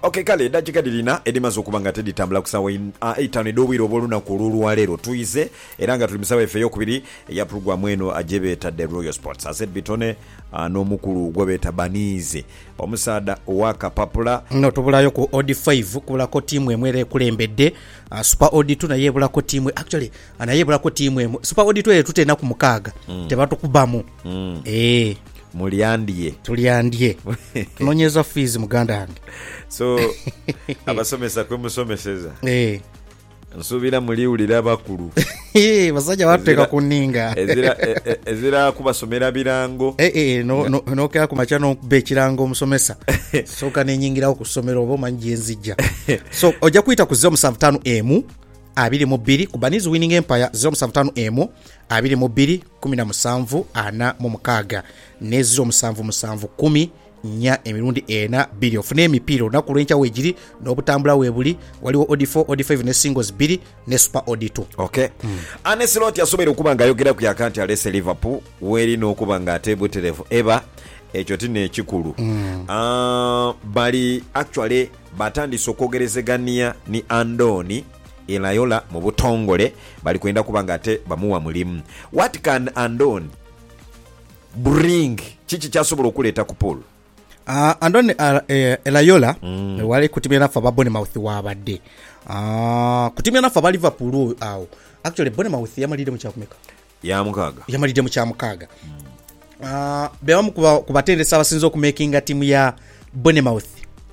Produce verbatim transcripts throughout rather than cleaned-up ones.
Okay, kale dakika dilina edimaze okubanga teditambula kusawa eight edobwiro obolunaku olwolwaleero tuyize era nga tuli musawa efe eyokubiri eya programu eno ajebeeta the Royal Sports aset bitone uh, n'omukulu gwebeeta Banize omusaada owakapapula no tubulayo ku O D five kubulako tiimu emwe ekulembedde uh, Super O D two naye ebulako tiimu actually anaye ebulako tiimu emwe Super O D two tutena ku mukaaga mm. tebatukubamu mm. eh mulyandye tulyandye tunonyeza fees muganda yange so abasomesa kwe musomeseza eh nsubira muliwulira abakulu eh basajja bateka kuninga ezira ezira kubasomera birango eh eh no no no kya kumachano bekirango musomesa so kanenyingira okusomera obo manji enzijja so ojja kuita ku zero seven five M abiri mu bbiri ku Banize Winning Empire zero seven five M abiri mu bbiri kumi na musanvu ana mu mukaaga ne zero seven seven kumi nya emirundi ena bbiri ofune emipiira olunaku lw'enkya weegiri n'obutambula weebuli waliwo O D four O D five ne singles bbiri ne Super O D two. Okay mm. Ane Slot yasobola okuba nga ayogera ku yakanti alese Liverpool weeri n'okuba nga ateebuterevu eba ekyo tine ekikulu mm. uh, bali actually batandise okwogerezegania ni Andoni Elayola mu butongole bali kwenda kuba nga ate bamuwa mulimu. What can Andoni bring chichi kyasobola okuleeta ku Paul? Uh, Andoni uh, eh, Elayola mm. wali kutimira nafa ba Bournemouth wabadde uh, kutimira nafa ba Liverpool awo actually Bournemouth yamalide mu kyakumeka ya mukaga yamalide mu kyamukaga mm. uh, bewamu kubatendesa abasinza okumakinga timu ya Bournemouth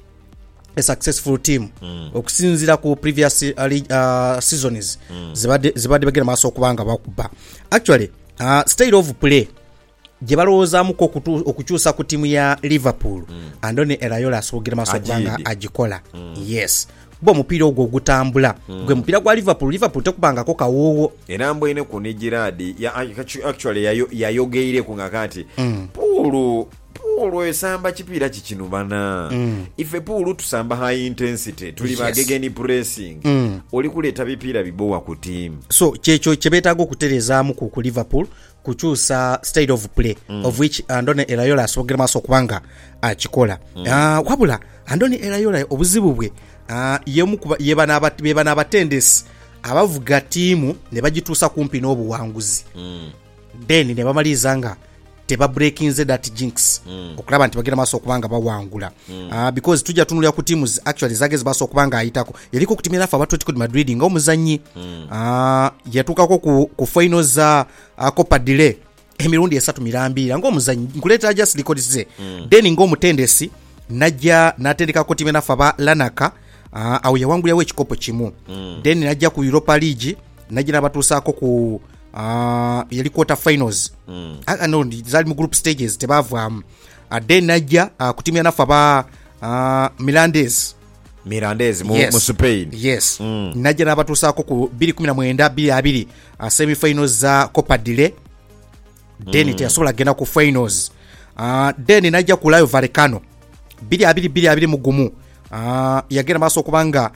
a successful team mm. okusinzira ku previous uh, uh, seasons mm. zibadde zibadde bagera maaso okubanga bakuba actually uh, state of play jebalowoozamu ko okukyusa ku timu ya Liverpool mm. Andoni Elayola asogera maaso okubanga agikola mm. yes bo mupiira ogwo ogutambula mm. gwe mupiira gwa Liverpool Liverpool tekubangako kawoowo erambo ine ku Nigiradi ya actually yayogeire ku ngakati mm. Pulu Pulu esamba kipiira kikinubana mm. ife Pulu tusamba high intensity tuli yes. bagegeni pressing mm. oli kuleeta bipiira bibowa ku team so kyekyo kyebetaaga okuterezaamu ku ku Liverpool kukyusa state of play mm. of which Andoni Elayola asogera maaso okubanga akikola mm. uh, wabula Andoni Elayola obuzibu bwe uh, yemu yeba n'abatendesi abavuga tiimu ne bagituusa kumpi n'obuwanguzi mm. then ne bamaliza nga teba breaking that jinx mm. okulaba nti bagera maaso okubanga bawangula mm. uh, because tujja tunulya ku teams actually zagezi baso okubanga ayitako yaliko ku timu yafa Atletico de Madrid nga omuzanyi mm. uh, yatukako ku, ku finals za uh, Copa del Rey emirundi esatu mirambira nga omuzanyi nkuleta just records ze mm. then nga omutendesi najja natendeka ko timu yafa ba Lanaka uh, awo yawangulya we ekikopo kimu mm. then najja ku Europa League najja nabatuusako ku Uh, yali quarter finals mm. uh, no zali mu group stages tebava um, uh, then najja uh, kutimya nafa ba uh, Mirandes Mirandes mu, yes. mu Spain yes mm. najja nabatuusako ku two thousand nineteen two twenty uh, semi finals za Copa del Rey then mm. teyasobola genda ku finals uh, then najja ku Rayo Vallecano two thousand twenty mu gumu uh, yagenda maaso okubanga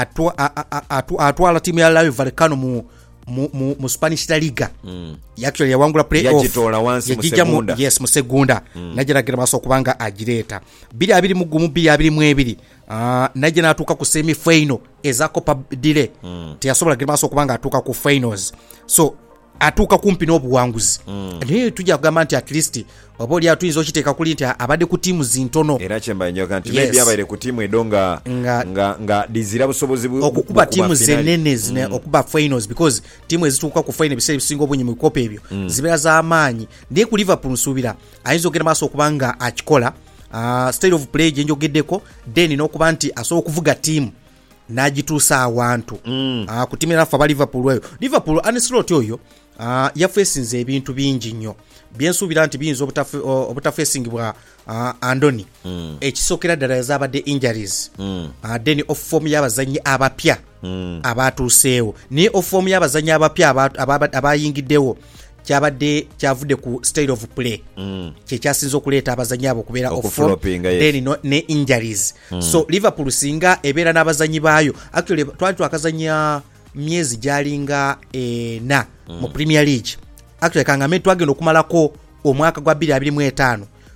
atwala timu ya Rayo Vallecano mu mu, mu, mu Spanish La Liga mm. actually yawangula play off yajitola wansi mu segunda yes mu segunda mm. najja nagera maaso okubanga agireta two thousand twenty mu gumu two thousand twenty uh, najja natuuka ku semi final eza Copa del Rey mm. teyasobola gera maaso okubanga atuuka ku finals so atuuka kumpi n'obuwanguzi mm. naye tujja kugamba nti at least oba oli atuyinza okiteeka kuli nti abadde ku tiimu zintono era kyemba njoka nti yes. maybe abaire ku tiimu edonga nga nga, nga dizira busobozi bu okukuba tiimu zenene zine mm. okuba finals because tiimu ezituuka ku final biseera bisinga obunyi mu bikopo ebyo mm. zibeera z'amaanyi naye ku Liverpool nsuubira ayinza okugenda maaso okubanga akikola uh, state of play gye njogeddeko then n'okuba nti asobola okuvuga tiimu n'agituusa awantu mm. uh, ku tiimu yafa ba Liverpool eyo Liverpool Ancelotti oyo uh, yafeesinze ebintu bingi nnyo byensuubira nti biyinza obutafeesingibwa uh, Andoni mm. ekisookera ddala yazabadde injuries mm. uh, then off form y'abazannyi abapya mm. abatuuseewo naye off form y'abazannyi abapya abayingiddewo kyabadde kyavudde ku state of play mm. kyekyasinza okuleeta abazannyi abo okubeera off form then no, ne injuries mm. so Liverpool singa ebeera n'abazannyi baayo actually twali twakazanya myezi gyalinga ena mm. mu Premier League actually kangame twagenda okumalako omwaka gwa two thousand twenty-five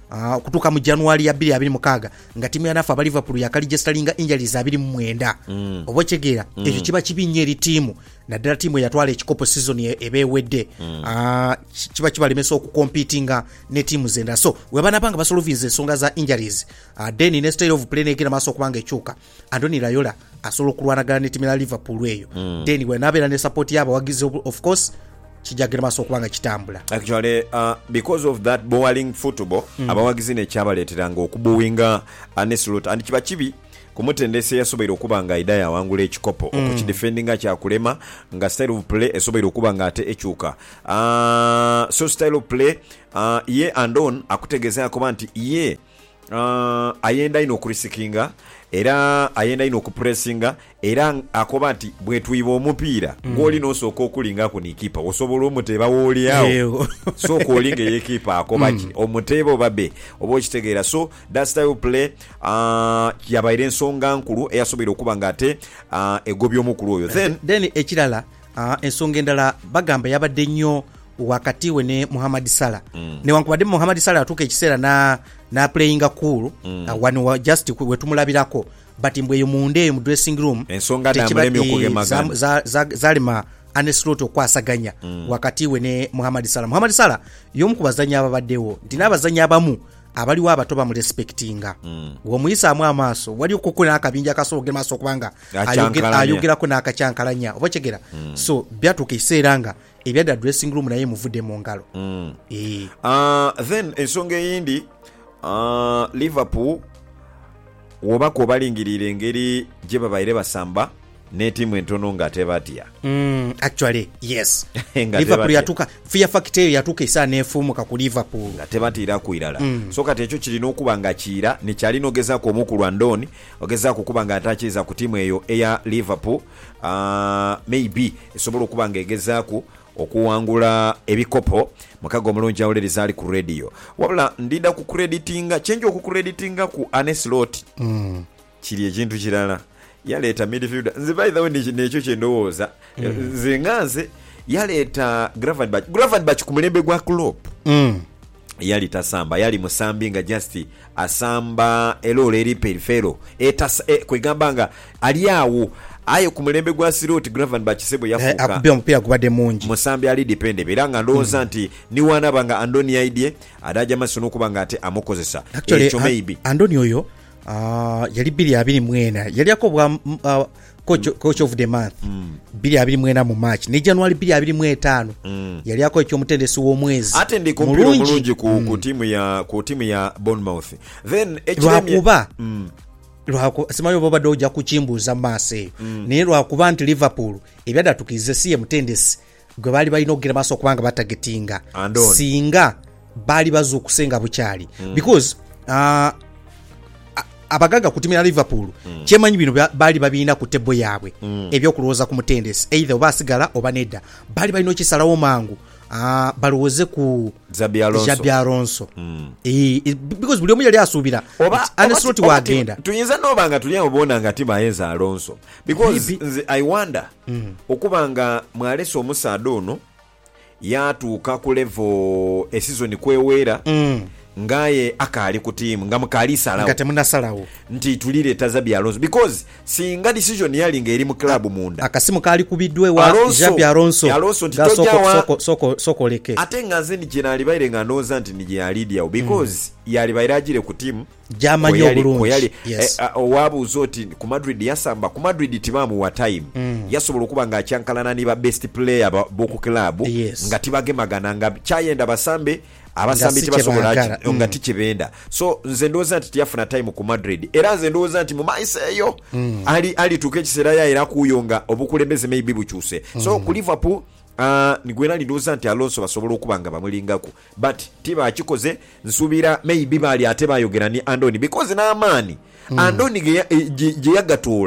uh, kutuuka mu January ya bbiri abiri mukaaga nga tiimu ya nafa aba Liverpool yakaligistalinga injuries abiri mu mwenda mm. oba kyegeera mm. ekyo kiba kibi nnyo eri tiimu naddala tiimu eyatwala ekikopo season ebeewedde mm. uh, kiba kibalemesa okukompitinga ne tiimu zenda so webanabanga basolovinze ensonga za injuries uh, then ne style of play negenda maaso okubanga ekyuka Andoni Raiola asobola okulwanagana ne tiimu ya Liverpool eyo mm. then wenabeera ne support y'abawagizi of course kijagera maaso okubanga kitambula actually uh, because of that bowling football mm. abawagizi ne kyabaleeteranga okubuwinga Ancelotti and kiba kibi kumutendese yasobola okubanga idaya awangula ekikopo mm. okukidefendinga kyakulema nga style of play esobola okubanga ate ekyuka uh, so style of play uh, ye Andon akutegeza yakoba nti ye uh, ayenda ino okurisikinga era ayenda ino okupressinga era akoba nti bwetuyiba omupiira mm. ng'oli n'osooka okulingako nikipa osobola omuteeba wooliawo sooka olinga eyekipa akoba ki mm. omuteeba obabe oba okitegeera so that style of play uh, yabaire ensonga nkulu eyasobola okuba nga ate uh, egobya omukulu oyo then then ekirala uh, ensonga endala bagamba yabadde nnyo wakati we ne Mohamed Salah mm. newankubadde Mohamed Salah atuuka ekiseera na na playing cool mm. uh, wano just wetumulabirako but mbweyo munde mu dressing room ensonga namulemi okugemagana za, za, zalima Ancelotti okwasaganya mm. wakati we ne Mohamed Salah Mohamed Salah yomu ku bazanyi ababaddewo ndina abazanyi abamu abaliwo abato bamurespectinga mm. womuyisaamu amaaso wali okukuna akabinja kasoogera maaso okubanga ayogerako n'akacyankalanya oba kyegera mm. so byatuuka ekiseera nga ebyadda dressing room naye muvudde mu ngalo mm. e. uh, then ensonga eyindi uh, Liverpool wobako balingirira engeri gye babaire basamba ne tiimu entono nga tebatya mm, actually yes Liverpool yatuka fear factor yatuka isa nefumuka ku Liverpool nga tebatira kuirala mm. so kati ekyo kirina okuba nga kira ne kyalina ogezaako omukulu Andoni ogezaako okuba nga atakiza ku tiimu eyo eya Liverpool uh, maybe esobola okuba nga egezaako okuwangula ebikopo mukago omulungi awuliriza ali ku radio wabula ndida ku creditinga change okucreditinga ku Ancelotti mm. kiri ekintu kirala yaleeta midfielder nze by the way nekyo kyendowooza mm. nze nganze yaleeta Gravenberch Gravenberch ku mulembe gwa Klopp mm. yali tasamba yali musambi nga just asamba elo leri perifero etasa e, kwegamba nga ali awo ayo ku mulembe gwa Siroti Gravenberch sebo yafuka akubye omupira gubadde mungi musambi ali depende beranga ndowooza mm. nti ni wana banga Andoni aidye adaja masono kubanga ate amukozesa ekyo maybe Andoni oyo Uh, yali bili abiri mwena yali akobwa uh, coach, mm. coach of the month mm. bili abiri mwena mu match ne January bili abiri mwetano mm. yali ako ekyo mutendesi w'omwezi ate ndi kompiro mulungi ku, mm. ku timu ya ku timu ya Bournemouth then lwakuba mm. lwako simayo baba doja kuchimbuza mase mm. ne lwakuba nti Liverpool ebyada tukize siye mutendesi gwe bali balina okugera maso kubanga batagetinga singa bali bazukusenga bukyali mm. because uh, abagaga ku timu ya Liverpool mm. kyemanyi bino bali babina ku tebo yaabwe mm. ebyokulowooza ku mutendesi either obasigala oba nedda bali balina okisalawo mangu uh, balowooze ku Xabi Alonso, Xabi Alonso. Mm. E, because buli omu yali asuubira Ancelotti wagenda tuyinza n'obanga tuli obona nga timu ayenza Alonso because nze I wonder mm. okuba nga mwalese omusaado ono yatuuka ku level esizoni kweweera mm. ngaye akali ku timu nga mukali salawo ngate munasalawo nti tulire Xabi Alonso because singa decision yali ngeri mu club munda akasimu kali kubiddwe wa Xabi Alonso Alonso titojawa soko soko soko leke ate ngaze ni generali baire nga noza nti ni ya leader because mm. yali baire ajire ku timu jamanyo obulungi yes eh, uh, wabu zoti ku Madrid yasamba ku Madrid timamu wa time mm. yasobola okuba nga acyankalana ni ba best player ba boku club yes. nga tibagemagana nga chayenda basambe abasambi tibasobola nga tikibenda so nze ndoza nti yafuna time ku Madrid era nze ndoza nti mu maisa eyo mm. ali ali tuke kisera ya era kuyonga obukulembeze maybe bukyuse mm. so ku Liverpool Uh, nigwena ndoza nti Alonso basobola okubanga bamulingako but tiba akikoze nsubira maybe bali ate bayogera ni Andoni because na amani mm. Andoni ge je yagatola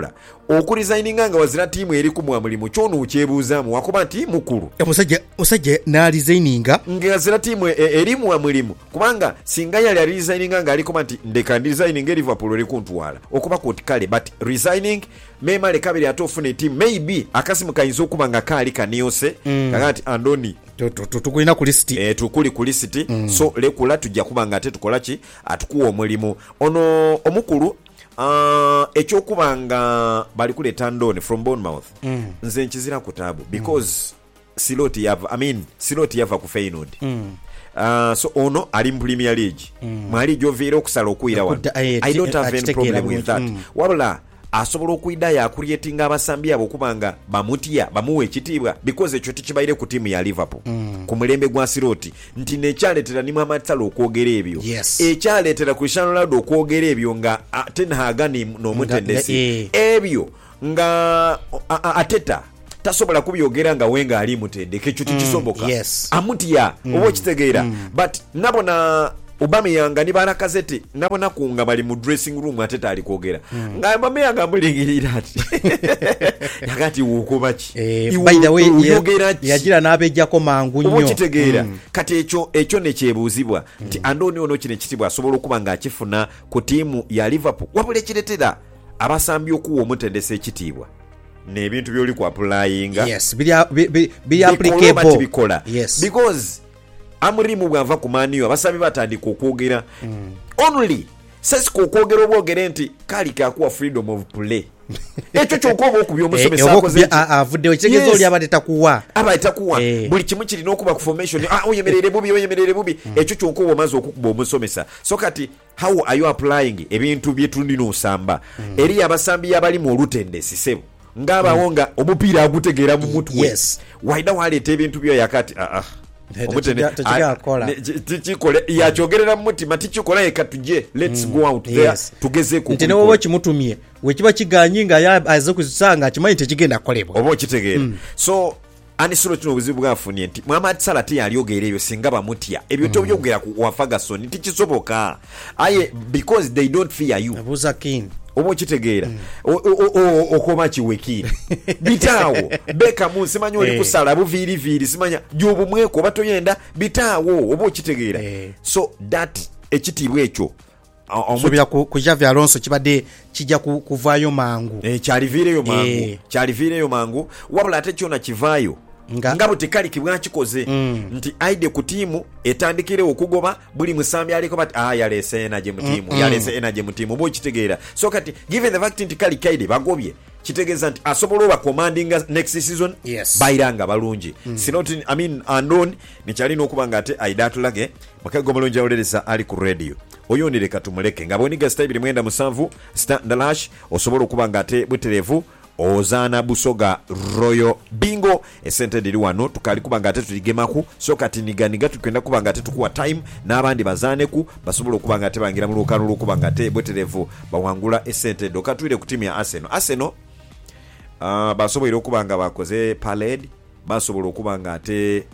okuresigninga nga wazira tiimu eri ku mulimu kyono okyebuuzaamu wakuba nti mukulu musajja musajja n'alisigninga ngazira tiimu eri mu mulimu kubanga singa yali aliresigninga nga alikuba nti ndeka ndiresigning e Liverpool eri kuntwala okuba koti kale but resigning memale kabiri ate ofune tiimu maybe akasimu kayinza okuba nga kaali kaniyose mm. kakati Andoni tukulina ku lisiti eh tukuli ku lisiti mm. so lekula tujja kuba nga ate tukola ki atukuwa omulimu ono omukulu Uh, ekyokubanga bali kuleta Ndone from Bournemouth mm. nze nkizira ku taabu because mm. Siloti yava I mean Siloti yava ku Feyenoord mm. uh, so ono ali mu Premier League mm. mwali joveera okusala okuyira wano I don't have any problem with that mm. wabula asobola okuyida yakuliyetinga abasambi abo okubanga bamutya bamuwe ekitiibwa because ekyo tikibaire ku tiimu ya Liverpool mm. ku mulembe gwa Siloti nti nekyaleetera ni Mohamed Salah okwogera ebyo yes. ekyaleetera Cristiano Ronaldo okwogera ebyo nga Ten Hag n'omutendesi ebyo nga Ateta tasobola kubyogera nga wenga ali mutendeke ekyo tikisoboka mm. yes. amutya mm. oba okitegeera mm. but nabona Aubameyang ni Barakazete nabona kunga bali mu dressing room Ateta ali kwogera mm. nga Aubameyang amulingirira ati yakati wukuba ki eh, by the way yagira nabejjako mangu nnyo okitegeera mm. kati ekyo ekyo ne kyebuuzibwa mm. nti Andoni ono kine kitibwa asobola okuba nga akifuna ku tiimu ya Liverpool wabule kiretera abasambi okuwa omutendese ekitiibwa n'ebintu byoli ku applyinga yes bili bili applicable bikola yes because amurimu bwava ku maniyo abasabi batandika okwogera mm. only sesi kokwogera obwogere nti kali kakuwa freedom of play ekyo kyokuba okubya omusomesa akoze avuddeyo kitegeeza oli abateta kuwa abateta kuwa buli kimu kirina okuba ku formation ah oyemerere bubi oyemerere bubi ekyo kyokuba omaze okukuba omusomesa so kati how are you applying ebintu byetulina osamba eri abasambi abali mu olutendesi sebo ngaabawo nga omupiira agutegeera mu mutwe yes. waida waleeta ebintu byo yakati ah ah tikikole yakyogerera mu mutima tikikola yeka tujje let's go out there yes. tugezeeko nti newoba kimutumye wekiba kiganyi nga aze kuzisanga kimanyi tekigenda kukolebwa oba okitegeera mm. so anisolo kino obuzibu bwafunye nti Mohamed Salah teyalyogerera ebyo singa bamutya ebyo mm. tobyogera ku wa Ferguson tikisoboka aye because they don't fear you abuza kin oba okitegeera okoma kiwekire bitaawo beka mu simanyi oli kusala buviiriviiri simanya gyobumweko oba toyenda bitaawo oba okitegeera so that ekitiibwa ekyo osobera ku Xavi Alonso kibadde kijja kuvaayo mangu kyaliviireyo mangu kyaliviireyo mangu wabula ate kyona kivaayo nga butekali kibwa kikoze mm. nti aide ku tiimu etandikire okugoba buli musambi aliko bati ah yalese energy mu tiimu mm. yalese energy mu tiimu bo kitegeera so kati given the fact nti kali kaide bagobye kitegeeza nti asobola oba commanding next season yes. bairanga balungi mm. sinoti I mean unknown ni kyalina okuba nga ate aidatulage makago mulungi awulereza ali ku radio oyonire katumuleke nga boniga style mwenda musanvu standalash osobola okuba nga ate buterevu Ozana Busoga Royal Bingo esente diri wano tukali kubanga ate tuligemaku so kati niganiga tukenda kubanga ate tukuwa time n'abandi bazaneku basobola kubanga ate bangira mu lukano lukubanga ate bweterevu bawangula esente dokatwire ku timu ya Arsenal Arsenal uh, basobola kubanga bakoze parade basobola kubanga ate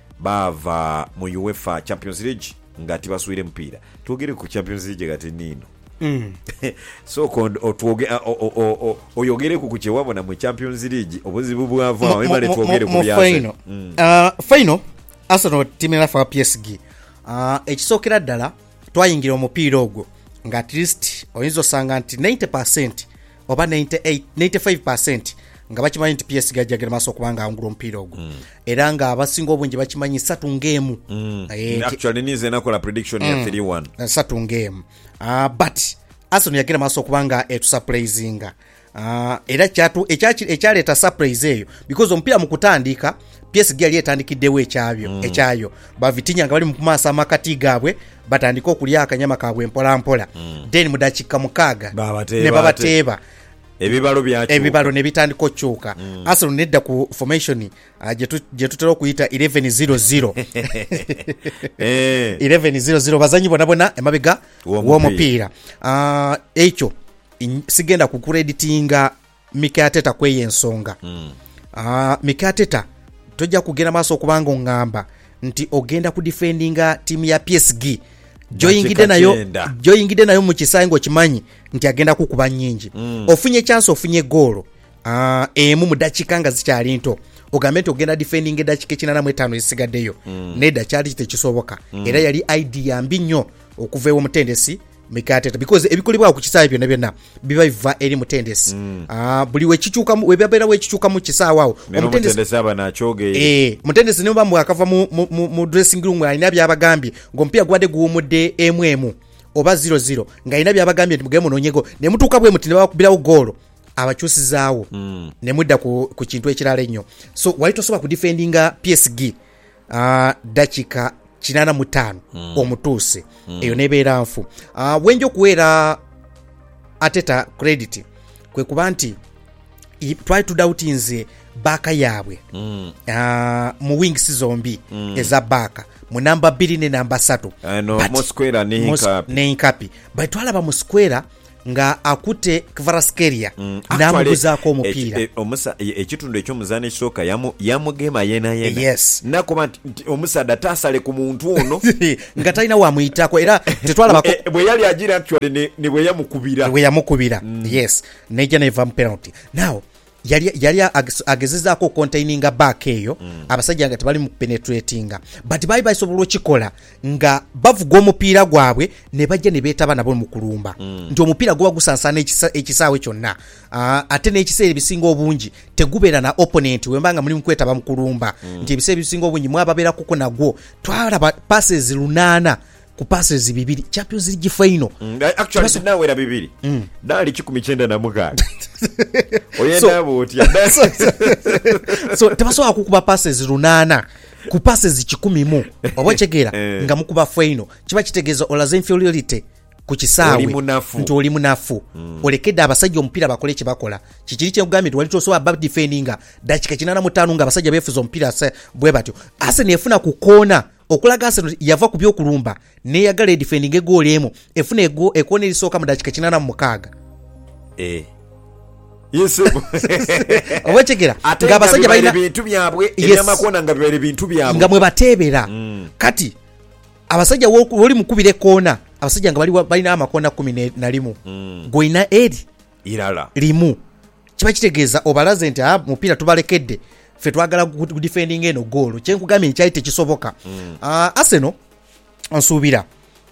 bava mu UEFA Champions League ngati baswire mpira tugire ku Champions League gati nino Mm. so kondo otuoge oyogere ku kuchewabo na mu Champions League obuzibu bwava abale tuogere ku byase mm. uh final Arsenal timu ya P S G uh ekisokera ddala twayingira omupiira ogwo nga at least oyinzo sanga nti ninety percent oba ninety-eight ninety-five percent nga bakimanyi nti P S G ajagera maso kubanga angula omupiira ogwo mm. era nga abasinga obungi bakimanyi satu ngemu mm. eh, actually nize nakola prediction mm. ya three one satu ngemu uh, but Arsenal yagira maso kubanga etu surprisinga uh, era kyatu ekyachi ekyaleta surprise eyo because omupiira mu kutandika P S G ali etandikiddewo ekyabyo mm. ekyayo bavitinya nga bali mu kumasa amakati gaabwe batandika okulya akanyama kaabwe mpola mpola mm. then mudakika mukaga ne babateeba ebibalo byacho ebibalo ne bitandiko chuka mm. Arsenal nedda ku formation uh, je tutero kuyita eleven zero zero eh eleven zero zero bazanyi bona bona emabega wo mupira ah uh, echo sigenda ku creditinga Mikel Arteta kwe yensonga mm. ah uh, Mikel Arteta tojja kugenda maso kubanga ngamba nti ogenda ku defendinga timu ya P S G joyingide nayo joyingide nayo mu kisango kimanyi nti agenda kukuba nnyingi mm. ofunye chance ofunye goal ah emu mu dakika nga zikyali nto ogambe nti ogenda defending edakika kinana mu etaano esigaddeyo mm. nedda kyali tekisoboka mm. era yali idea mbi nnyo okuva ewo mutendesi mikateta because ebikolebwa ku kisaawe byonna byonna biba biva eri mutendesi mm. ah buli wekichuka webabeera wekichuka mu kisaawe awo omutendesi aba nachoge eh mutendesi ne bamu akava mu, mu, mu, mu dressing room alina byabagambye ng'ompira gwade guwumudde emu emu oba zero zero nga alina byabagambye nti mugemo nonyego ne mutuuka bwe muti ne bakubirawo goal abakyusizaawo mm. ne mudda ku, ku kintu ekirala ennyo so wali tosobola ku defendinga P S G ah dakika kinana mutano mm. omutuuse mm. eyo nebeera nfu uh, wenjo kuwera Ateta credit kwe kuba nti try to doubt nze baka yaabwe mm. uh, mu wings zombi mm. eza baka mu namba bbiri ne namba ssatu ano uh, Mosquera ne Hinkapi ne Hinkapi but twalaba mu Mosquera nga akute Kvaratskhelia mm. namuguzaako omupiira e, omusa ekitundu eky'omuzaana ekisooka yamugema yena yena yes nakuba nti omusaada taasale ku muntu ono nga talina wamuyitako era tetwalabako e, bwe yali agira actually ne, ne bwe yamukubira bwe yamukubira mm. yes nejja neva mu penalty now yali yali agezezaako containinga back eyo mm. abasajja nga tebali mu penetratinga but bayi bayisobola okikola nga bavuga omupiira gwabwe ne bajja ne beetaba nabo mu kulumba mm. nti omupiira guba gusansana ekisaawe kyonna uh, ate n'ekiseera ebisinga obungi tegubeera na opponent wembanga muli mu kwetaba mu kulumba mm. nti ebiseera ebisinga obungi mwababeera kuko nagwo twalaba passes lunaana ku passes bibiri Champions League final mm, actually so, nawera bibiri mm. dali kikumi kyenda na mukaaga oyenda so, botya so, so tebasobola kukuba passes lunaana ku passes kikumi mu oba kyegera nga mukuba final kiba kitegeeza olaze inferiority ku kisaawe nti oli munafu mm. olekedde abasajja omupiira bakole kye bakola kikiri kyegambye nti wali tosobola ba defendinga dakika kinana mu ttaano nga abasajja beefuza omupiira bwe batyo Arsenal efuna ku koona okulaga Arsenal yava ku byokulumba neyagala edefending egoal emu efuna ego ekoona erisooka mu dakika kinana mu mukaaga eh yes obachegera nga abasajja balina bintu byabwe ebyamakona nga bibere bintu byabwe nga mwe bateebera mm. kati abasajja woli mukubire koona abasajja nga bali balina amakona kumi na limu mm. goina eri irala limu kiba kitegeeza obalaze nti ah mupiira tubalekedde fe twagala ku defending eno goal kyenkugambye nkyali tekisoboka mm. uh, Arsenal nsuubira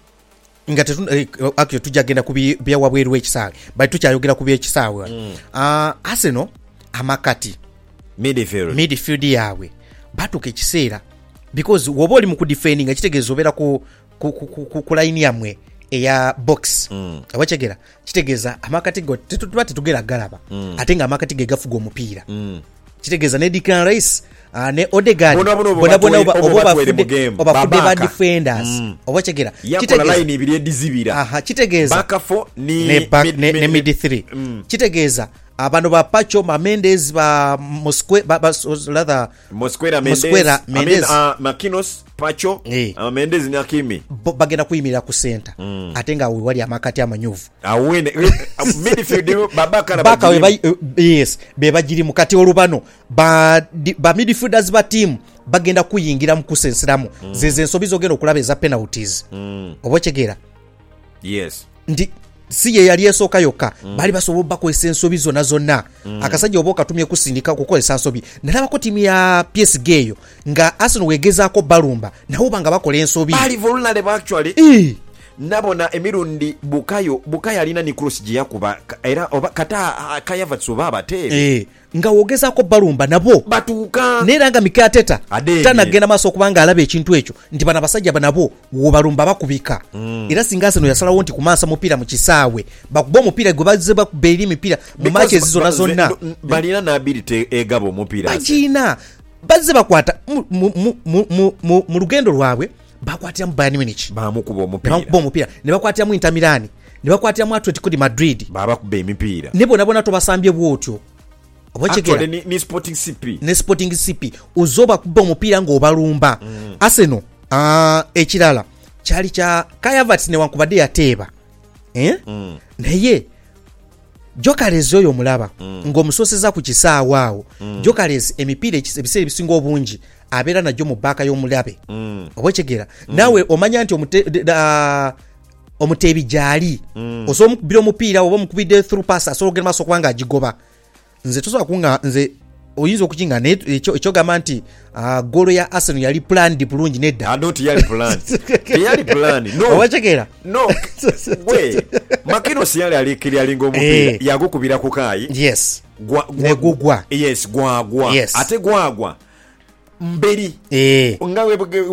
nga tetu eh, akyo tujja genda ku byawabweru w'ekisaawe bali tukyayogera ku by'ekisaawe mm. uh, Arsenal amakati midfield midfield yaabwe batuka ekiseera because woba oli mu kudefending nga kitegeeza obeera ku, ku, ku, ku, ku line yamwe eya box mm. abachegera kitegeeza amakati go tetuba tetugera galaba mm. ate nga amakati ge gafuga omupiira mm. kitegeeza ne Declan Rice uh, ne Odegaard bona bona obafude ba defenders mm. obachegera kitegeeza line ibiri edizibira aha kitegeeza back four ni ne, back, mid, ne, ne mid three mm. kitegeeza abantu ba Pacho ba Mendes ba Mosque ba, ba rather Mosquera Mendes, Mosquera Mendes. I mean, uh, Makinos Pacho hey. uh, Mendes ni Hakimi bagenda kuyimirira ku center mm. atenga wali amakati amanyuvu awene midfield babaka na baka we uh, yes be bagiri mukati olubano ba di, ba midfielders ba team bagenda kuyingira mu kusenseramu mm. zeze nsobizo genda okulaba eza penalties mm. obochegera yes ndi si ye yali esooka yokka mm. bali basobola bakozesa ensobi zonna zonna mm. akasajja oba okatumye kusindika kukozesa nsobi nalabako timu ya P S G eyo nga Arsenal wegezaako balumba nawo banga bakola ensobi bali vulnerable actually e. nabona emirundi bukayo bukayo alina ni cross gye yakuba era oba kata Kayavats oba abateebe e. nga wogezaako balumba nabo batuuka neera nga Mikel Arteta tanagenda maaso okubanga alaba ekintu ekyo nti bana basajja banabo wobalumba bakubika mm. era singa Arsenal yasalawo nti kumansa mupiira mu kisaawe bakuba omupiira gwe bazze bakuba eri emipiira mu match ezizona zonna balina na ability egaba omupiira bagina bazze bakwata mu lugendo lwabwe bakwatiramu Bayern Munich bamukuba omupiira bamukuba omupiira ne bakwatiramu Inter Milan ne bakwatiramu Atletico de Madrid babakuba emipiira ne bona bona tobasambye bwotyo Actually ni, ni Sporting C P ne Sporting C P uzoba kuba omupiira ngo obalumba mm. Arsenal ah ekirala kyali kya Kayavats ne wankubadde yateeba eh mm. naye Jokeres oyo mulaba mm. ng'omusoseza ku kisaawa awo mm. Jokeres emipiira ebiseera ebisinga obungi abeera najjo mu bbaaka y'omulabe mm. obwekyegera mm. naawe omanya nti omute, uh, omuteebi gyali mm. osobola omukubira omupiira oba omukubidde through pass asobola okugenda maaso okuba nga agigoba nze tosobola kunga nze oyinza okukinga ekyogamba nti uh, golo ya Arsenal yali planned bulungi nedda noti yali planned yali planned no obwekyegera no we makino siyali alikiri alinga omupiira yagukubira ku kaayi yes gwa gwa yes gwagwa yes. ate gwagwa mberi eh nga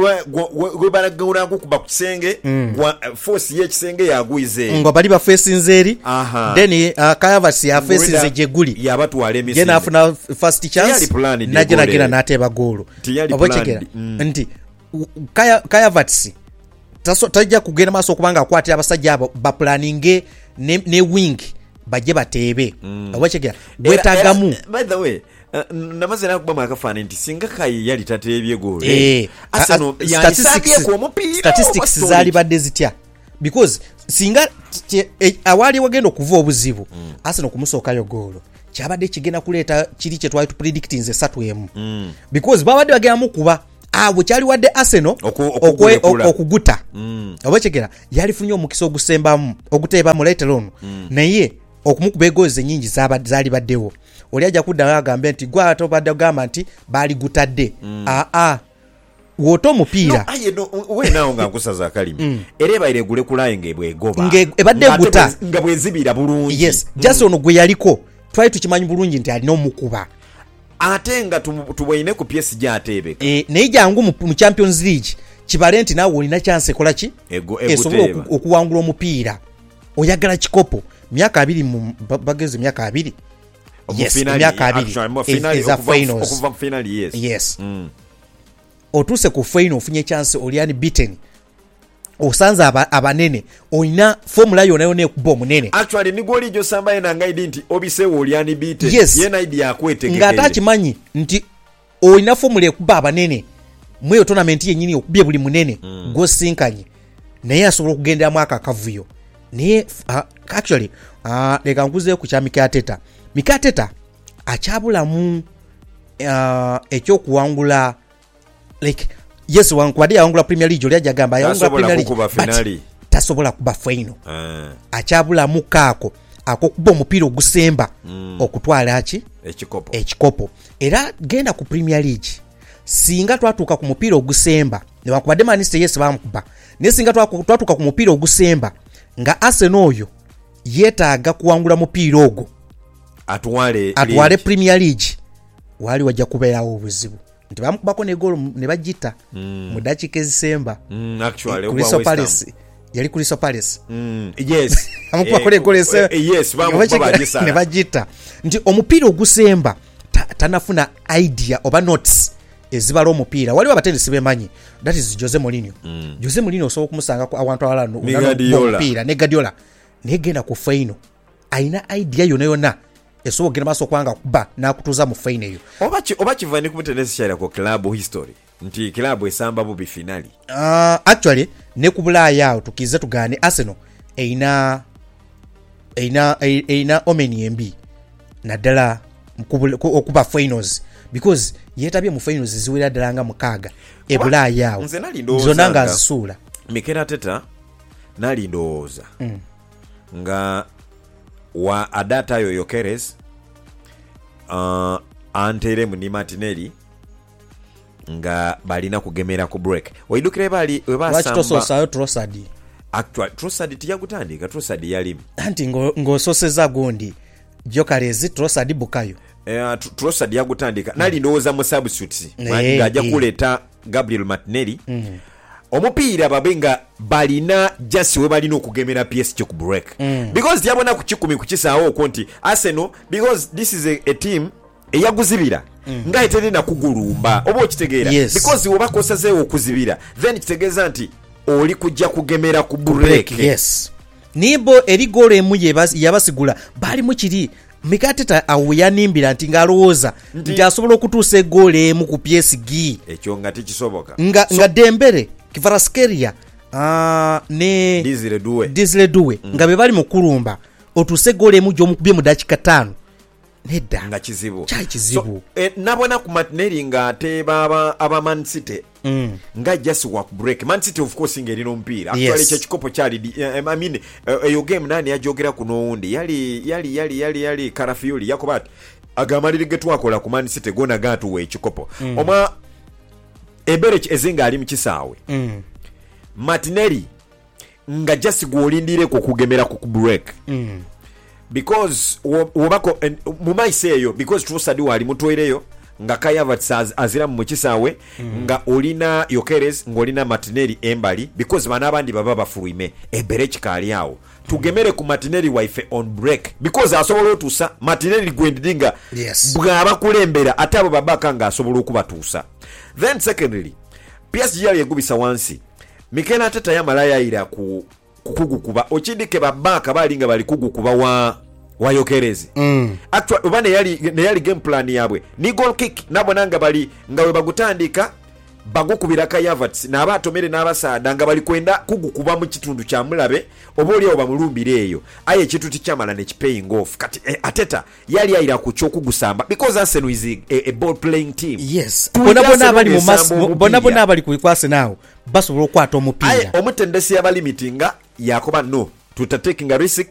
we baragura kukuba ku kisenge mm. gwa force ye kisenge yaguize ngo bali ba facing eri then uh, Kayavasi ya facing ze jeguli yabatwale emisi gena afuna first chance najena gena nateba golo obwechegera mm. nti Kaya Kayavasi taso tajja kugenda maso kubanga akwatira abasajja abo ba planning ne, ne wing baje batebe mm. obwechegera gwetagamu by the way Uh, namazina kuba makafana nti singa Kai yali tatebye gole eh Arsenal yani statistics ku omupira statistics zali badde zitya because singa e, awali wagenda okuva obuzibu mm. Arsenal kumusookayo golo kyabadde kigenda kuleta kiri kye twali tu predicting ze satu emu mm. because babadde bagenda mukuba abo kyali wadde Arsenal okuguta mm. obwekigera yali funyo omukisa ogusembamu ogutebamu later on mm. naye okumukuba egoze nyingi zali baddewo oli ajja kudda agambe nti gwa atobadde gamba nti bali gutadde mm. a a woto mupiira no aye no we nawo nga nkusaza kalimi mm. ereba ile gule kulaye ngebwe goba nge ebadde guta nga bwezibira bulungi yes mm. just ono gwe yaliko twali tukimanyi bulungi nti alina omukuba ate nga tubwine ku P S G atebeka eh naye jangu mu Champions League kibale nti nawe olina chance kola ki esobola okuwangula omupiira oyagala kikopo myaka abiri mu bageze myaka abiri yes myaka abiri eza finals okuva final yes yes mm. otuse ku final ofunye chance oliani beaten osanza aba, abanene oina formula yona yone kubo munene actually ni goli jo samba ena ngaidi nti obisewo oliani beaten yes. yena idea akwetekeke ngata kimanyi nti oina formula kuba abanene mweyo tournament yenyini okubye buli munene mm. go sinkanye naye asobola okugenda mwaka akavuyo naye uh, actually uh, leka nkuze ku kya Mikateta Mikateta akyabulamu uh, ekyokuwangula like yes wankwadde yawangula Premier League oli ajagamba yawangula Premier League tasobola kuba final uh. akyabulamu kaako akokuba omupiira ogusemba mm. okutwala ki ekikopo ekikopo era genda ku Premier League singa twatuuka ku mupiira ogusemba ne wakubadde Manchester yes bamukuba ne singa twatuuka ku mupiira ogusemba nga Arsenal oyo yetaaga kuwangula mupiira ogwo atwale atwale Premier League wali wajja kubeerawo obuzibu nti bamukubako ne goal ne bagita mm. mu dakika ezisemba mm, actually Crystal Palace yali Crystal Palace mm, yes amukubako ne goal ese yes bamukubagisa ne bagita nti omupiira ogusemba ta, tanafuna idea oba notes ezibalo omupiira wali wabatende sibemanyi that is Jose Mourinho mm. Jose Mourinho osobola okumusanga ku awantu abalano omupiira ne Guardiola ne genda ku final aina idea yona yona esobola genda maso kwanga kuba nakutuza mu final eyo oba ki oba kivani kumutendesi cyala ko club history nti club esamba bubi finali uh, actually ne kubula yao tukize tugane Arsenal eina eina eina omeni embi nadala okuba finals because yetabye mu finals ziwera dalanga mukaga ebula yao zonanga zisula Mikateta nali ndooza mm. nga wa adata yo Yokeres uh, antere mu Martinelli nga balina kugemera ku break oidukire bali webasamba wachitoso sayo Trossard actually Trossard tiyagutandika Trossard yali anti ngo ngo soseza gondi Jokarezi Trossard Bukayo eh Trossard yagutandika mm. nali ndooza mu substitutes hey, ngaja hey. kuleta Gabriel Martinelli mm. omupiira babenga balina just we balina okugemera P S G ku break mm. because yabona ku kikumi ku kisaawo konti Arsenal because this is a, a team eyaguzibira mm. nga etene na kugulumba obo kitegeera yes. because oba kosazeewo okuzibira then kitegeeza nti oli kujja kugemera ku break, break yes nibo eri goal emu yabasigula bali mu kiri Mikateta awuyanimbira nti ngalowooza nti asobola okutuusa goal emu ku P S G ekyo nga tekisoboka nga, so, nga Dembele Kvaratskhelia uh, ne Dizile Doué Dizile Doué mm. nga be bali mu kulumba otuse goal emu gy'omukubye mu dakika ttaano nedda nga kizibu kyali kizibu so, eh, nabona ku Martinelli nga ate baba aba Man City mm. nga just work break Man City of course ng'erina omupiira Yes. actually kyekikopo kyali uh, I mean eyo uh, game nani yajogera kuno owundi yali yali yali yali yali Karafioli yakuba ati agamaliri ge twakola ku Man City gona gatuwa ekikopo mm. omwa Eberech ezinga ali mu kisaawe mm. Martinelli nga just gwolindire ku kugemera ku break mm. because wobako mu maise eyo because Trossard wali mutwereyo nga Kai Havertz azira mu kisaawe mm. nga olina Gyökeres ngolina Martinelli embali because bana abandi baba bafulwime Eberech kali awo tugemere ku Martinelli wife on break because asobola otuusa Martinelli gwendinga yes. bwaba kulembera ate abo babaka nga asobola okubatuusa then secondly P S G yali egubisa wansi Mikel Arteta yamalaya ira ku kukugukuba okindike babaka balinga bali kugukuba wa wa Gyökeres mm. actually obane yali ne yali game plan yabwe ni goal kick nabonanga bali nga we bagutandika bagukubira Kai Havertz n'abatomere n'abasaada nga bali kwenda kugukuba mu kitundu kya mulabe oba oli oba mulumbire eyo aye ekitu tikyamala ne paying off kati eh, Arteta yali ayira ku kyokugusamba because Arsenal is a, a, a ball playing team yes bona bona abali mu mas bona bona abali ku Arsenal basobola okwata omupiira aye omutendesi yabali mitinga yakoba no tutatekinga risk